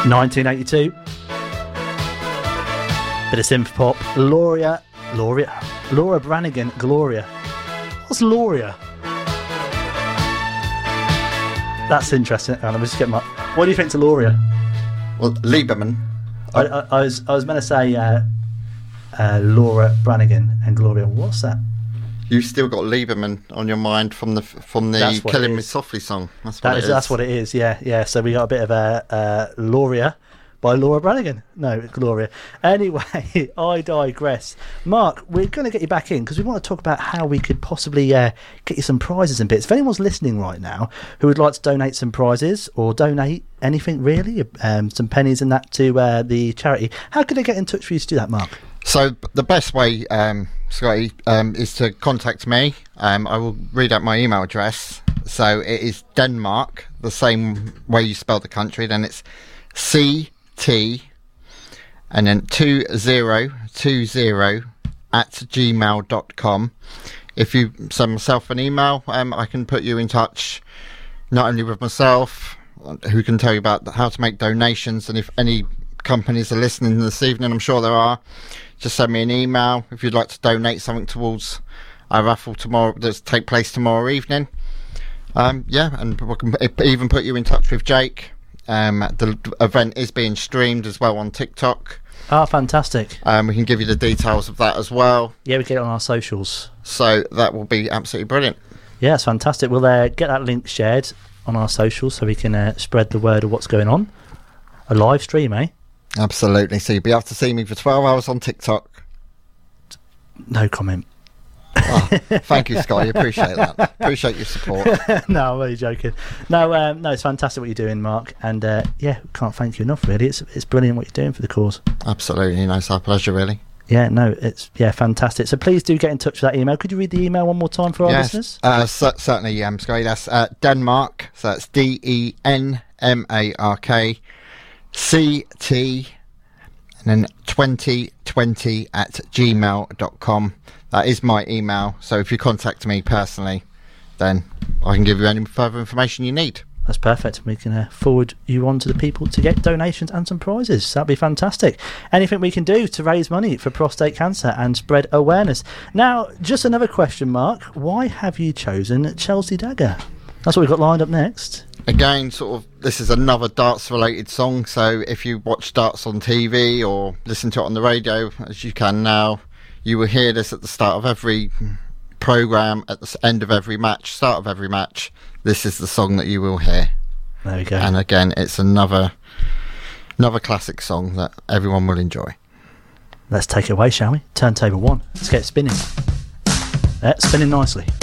1982. Bit of synth pop. Laura Branigan, Gloria. What's Lauria? That's interesting. Let me just get my. What do you think to Lauria? Well, Lieberman. I was meant to say Laura Branigan and Gloria. What's that? You've still got Lieberman on your mind from the Killing Me Softly song. That's what it is. Yeah. So we got a bit of a Lauria by Laura Branigan. No, Gloria. Anyway, I digress. Mark, we're going to get you back in because we want to talk about how we could possibly get you some prizes and bits. If anyone's listening right now who would like to donate some prizes or donate anything really, some pennies and that to the charity, how could they get in touch for you to do that, Mark? So the best way, Scotty, is to contact me. I will read out my email address. So it is Denmark, the same way you spell the country. Then it's CT and then 2020@gmail.com. If you send myself an email, I can put you in touch not only with myself, who can tell you about how to make donations, and if any companies are listening this evening, I'm sure there are, just send me an email if you'd like to donate something towards our raffle tomorrow that's take place tomorrow evening. And we can even put you in touch with Jake. The event is being streamed as well on TikTok. Oh, fantastic. We can give you the details of that as well. Yeah, we get it on our socials. So that will be absolutely brilliant. Yeah, it's fantastic. We'll get that link shared on our socials so we can spread the word of what's going on. A live stream, eh? Absolutely. So you'll be able to see me for 12 hours on TikTok. No comment. Oh, thank you, Scotty. Appreciate that. Appreciate your support. No, I'm only joking. No, it's fantastic what you're doing, Mark. And can't thank you enough. Really, it's brilliant what you're doing for the cause. Absolutely, it's our pleasure. Really. Yeah, no, it's fantastic. So please do get in touch with that email. Could you read the email one more time for our listeners? Certainly, Scotty. That's Denmark. So that's DENMARK CT and then 2020@gmail.com. That is my email. So if you contact me personally, then I can give you any further information you need. That's perfect. We can forward you on to the people to get donations and some prizes. That'd be fantastic. Anything we can do to raise money for prostate cancer and spread awareness. Now, just another question, Mark. Why have you chosen Chelsea Dagger? That's what we've got lined up next. Again, this is another darts-related song. So if you watch darts on TV or listen to it on the radio, as you can now, you will hear this at the start of every programme, at the end of every match, start of every match. This is the song that you will hear. There we go. And again, it's another classic song that everyone will enjoy. Let's take it away, shall we? Turntable 1. Let's get it spinning. Spinning nicely.